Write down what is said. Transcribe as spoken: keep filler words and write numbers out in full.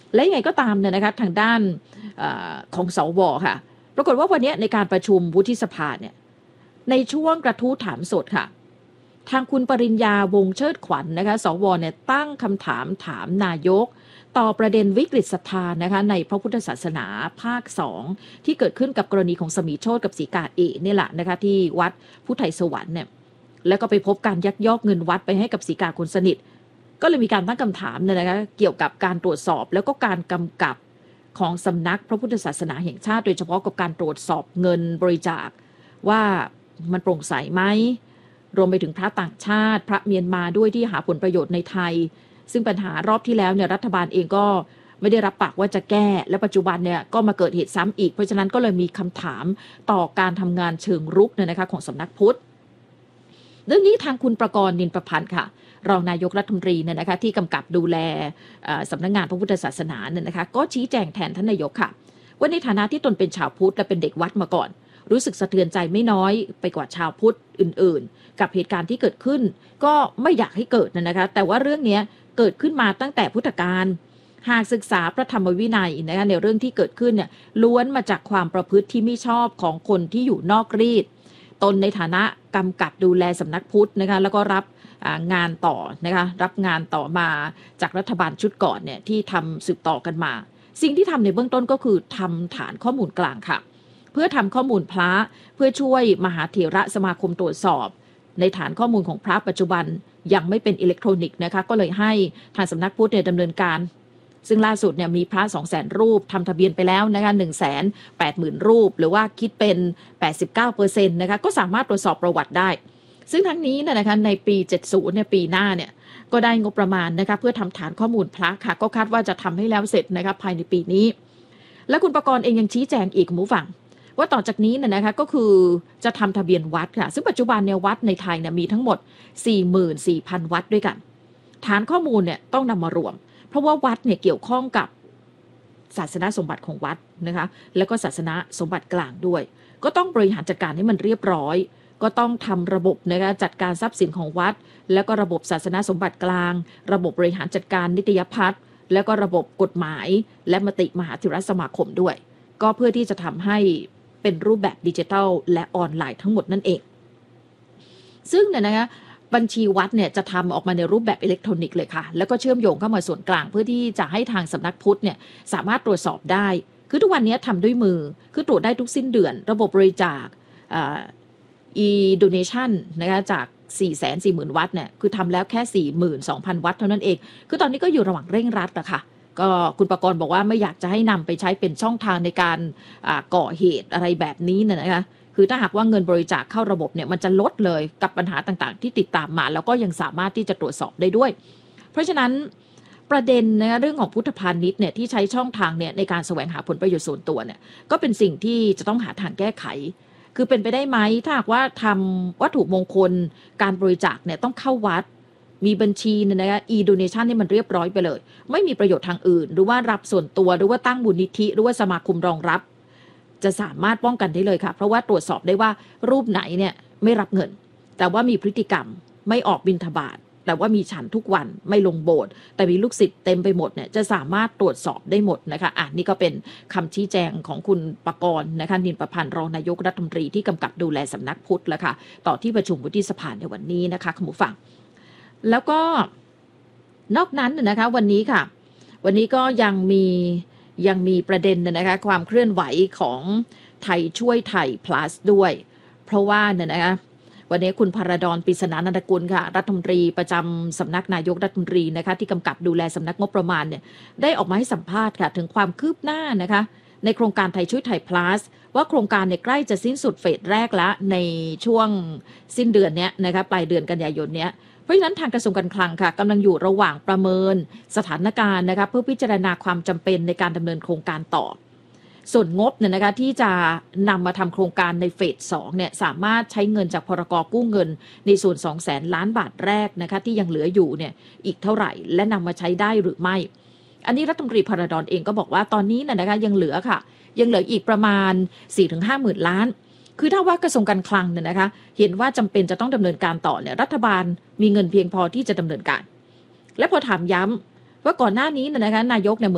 และยังไงก็ตามเนี่ยนะคะทางด้านอของสวค่ะปรากฏว่าวันนี้ในการประชุมวุฒิสภาเนี่ยในช่วงกระทู้ถามสดค่ะทางคุณปริญญาวงเชิดขวัญ นะคะสวเนี่ยตั้งคำถามถามนายกต่อประเด็นวิกฤตศรัทธานะคะในพระพุทธศาสนาภาคสองที่เกิดขึ้นกับกรณีของสมีโชติกับศรีกาเอกนี่แหละนะคะที่วัดพุทธไทยสวรรค์เนี่ยแล้วก็ไปพบการยักยอกเงินวัดไปให้กับศรีกาคนสนิทก็เลยมีการตั้งคำถามเนี่ยนะคะเกี่ยวกับการตรวจสอบแล้วก็การกำกับของสำนักพระพุทธศาสนาแห่งชาติโดยเฉพาะกับการตรวจสอบเงินบริจาคว่ามันโปร่งใสไหมรวมไปถึงพระต่างชาติพระเมียนมาด้วยที่หาผลประโยชน์ในไทยซึ่งปัญหารอบที่แล้วเนี่ยรัฐบาลเองก็ไม่ได้รับปากว่าจะแก้และปัจจุบันเนี่ยก็มาเกิดเหตุซ้ำอีกเพราะฉะนั้นก็เลยมีคำถามต่อการทำงานเชิงรุกเนี่ยนะคะของสำนักพุทธเรื่องนี้ทางคุณประกรณ์นินประพันธ์ค่ะรองนายกรัฐมนตรีเนี่ยนะคะที่กำกับดูแลสำนักงานพระพุทธศาสนาเนี่ยนะคะก็ชี้แจงแทนท่านนายกค่ะว่าในฐานะที่ตนเป็นชาวพุทธและเป็นเด็กวัดมาก่อนรู้สึกสะเทือนใจไม่น้อยไปกว่าชาวพุทธอื่นๆกับเหตุการณ์ที่เกิดขึ้นก็ไม่อยากให้เกิดนะคะแต่ว่าเรื่องนี้เกิดขึ้นมาตั้งแต่พุทธกาลหากศึกษาพระธรรมวินัยนะคะในเรื่องที่เกิดขึ้นเนี่ยล้วนมาจากความประพฤติที่ไม่ชอบของคนที่อยู่นอกรีดตนในฐานะกำกับดูแลสำนักพุทธนะคะแล้วก็รับงานต่อนะคะรับงานต่อมาจากรัฐบาลชุดก่อนเนี่ยที่ทำสืบต่อกันมาสิ่งที่ทำในเบื้องต้นก็คือทำฐานข้อมูลกลางค่ะเพื่อทำข้อมูลพระเพื่อช่วยมหาเถระสมาคมตรวจสอบในฐานข้อมูลของพระปัจจุบันยังไม่เป็นอิเล็กทรอนิกส์นะคะก็เลยให้ทางสำนักพุทธเนี่ยดำเนินการซึ่งล่าสุดเนี่ยมีพระ สองแสน รูปทำทะเบียนไปแล้วนะคะ หนึ่งแสนแปดหมื่น รูปหรือว่าคิดเป็น แปดสิบเก้าเปอร์เซ็นต์ นะคะก็สามารถตรวจสอบประวัติได้ซึ่งทั้งนี้นะคะในปีเจ็ดสิบเนี่ยปีหน้าเนี่ยก็ได้งบประมาณนะคะเพื่อทำฐานข้อมูลพระค่ะก็คาดว่าจะทำให้แล้วเสร็จนะคะภายในปีนี้และคุณประกรณ์เองยังชี้แจงอีกคุณผู้ฟังว่าต่อจากนี้เนี่ยนะคะก็คือจะทำทะเบียนวัดค่ะซึ่งปัจจุบันเนี่ยวัดในไทยเนี่ยมีทั้งหมด สี่หมื่นสี่พัน วัดด้วยกันฐานข้อมูลเนี่ยต้องนำมารวมเพราะว่าวัดเนี่ยเกี่ยวข้องกับศาสนสมบัติของวัดนะคะแล้วก็ศาสนสมบัติกลางด้วยก็ต้องบริหารจัดการให้มันเรียบร้อยก็ต้องทำระบบนะคะจัดการทรัพย์สินของวัดแล้วก็ระบบศาสนสมบัติกลางระบบบริหารจัดการนิตยพัฒน์แล้วก็ระบบกฎหมายและมติมหาเถรสมาคมด้วยก็เพื่อที่จะทำให้เป็นรูปแบบดิจิทัลและออนไลน์ทั้งหมดนั่นเองซึ่งเนี่ยนะคะบัญชีวัดเนี่ยจะทำออกมาในรูปแบบอิเล็กทรอนิกส์เลยค่ะแล้วก็เชื่อมโยงเข้ามาส่วนกลางเพื่อที่จะให้ทางสำนักพุทธเนี่ยสามารถตรวจสอบได้คือทุกวันนี้ทำด้วยมือคือตรวจได้ทุกสิ้นเดือนระบบบริจาคe-donation นะคะจาก สี่แสนสี่หมื่น วัดเนี่ยคือทำแล้วแค่ สี่หมื่นสองพัน วัดเท่านั้นเองคือตอนนี้ก็อยู่ระหว่างเร่งรัดอะค่ะก็คุณประกรณ์บอกว่าไม่อยากจะให้นำไปใช้เป็นช่องทางในการก่อเหตุอะไรแบบนี้นะคะคือถ้าหากว่าเงินบริจาคเข้าระบบเนี่ยมันจะลดเลยกับปัญหาต่างๆที่ติดตามมาแล้วก็ยังสามารถที่จะตรวจสอบได้ด้วยเพราะฉะนั้นประเด็นนะเรื่องของพุทธพาณิชย์เนี่ยที่ใช้ช่องทางเนี่ยในการแสวงหาผลประโยชน์ส่วนตัวเนี่ยก็เป็นสิ่งที่จะต้องหาทางแก้ไขคือเป็นไปได้ไหมถ้าหากว่าทำวัตถุมงคลการบริจาคเนี่ยต้องเข้าวัดมีบัญชีเนี่ยนะคะ e-donation นี่มันเรียบร้อยไปเลยไม่มีประโยชน์ทางอื่นหรือว่ารับส่วนตัวหรือว่าตั้งมูลนิธิหรือว่าสมาคมรองรับจะสามารถป้องกันได้เลยค่ะเพราะว่าตรวจสอบได้ว่ารูปไหนเนี่ยไม่รับเงินแต่ว่ามีพฤติกรรมไม่ออกบิณฑบาตแต่ว่ามีฉันทุกวันไม่ลงโบสถ์แต่มีลูกศิษย์เต็มไปหมดเนี่ยจะสามารถตรวจสอบได้หมดนะคะอ่ะนี่ก็เป็นคำชี้แจงของคุณประกรณ์นะคะนินประพันธ์รองนายกรัฐมนตรีที่กำกับดูแลสำนักพุทธแล้วค่ะต่อที่ประชุมวุฒิสภาในวันนี้นะคะคุณผู้ฟังแล้วก็นอกนั้นนะคะวันนี้ค่ะวันนี้ก็ยังมียังมีประเด็นนะคะความเคลื่อนไหวของไทยช่วยไทย plus ด้วยเพราะว่าเนี่ยนะคะวันนี้คุณภรดร ปริศนานันทกุลค่ะรัฐมนตรีประจำสำนักนายกรัฐมนตรีนะคะที่กำกับดูแลสำนักงบประมาณเนี่ยได้ออกมาให้สัมภาษณ์ค่ะถึงความคืบหน้านะคะในโครงการไทยช่วยไทย plus ว่าโครงการเนี่ยใกล้จะสิ้นสุดเฟสแรกแล้วในช่วงสิ้นเดือนนี้นะคะปลายเดือนกันยายนเนี้ยเพราะฉะนั้นทางกระทรวงการคลังค่ะกำลังอยู่ระหว่างประเมินสถานการณ์นะคะเพื่อพิจารณาความจำเป็นในการดำเนินโครงการต่อส่วนงบเนี่ยนะคะที่จะนำมาทำโครงการในเฟสสองเนี่ยสามารถใช้เงินจากพรกกู้เงินในส่วน สองแสน ล้านบาทแรกนะคะที่ยังเหลืออยู่เนี่ยอีกเท่าไหร่และนำมาใช้ได้หรือไม่อันนี้รัฐมนตรีภรดรเองก็บอกว่าตอนนี้นะคะยังเหลือค่ะยังเหลืออีกประมาณ สี่ถึงห้าหมื่น ล้านคือถ้าว่ากระทรวงการคลังเนี่ยนะคะเห็นว่าจำเป็นจะต้องดำเนินการต่อเนี่ยรัฐบาลมีเงินเพียงพอที่จะดำเนินการและพอถามย้ำว่าก่อนหน้านี้นะคะนายกเนี่ย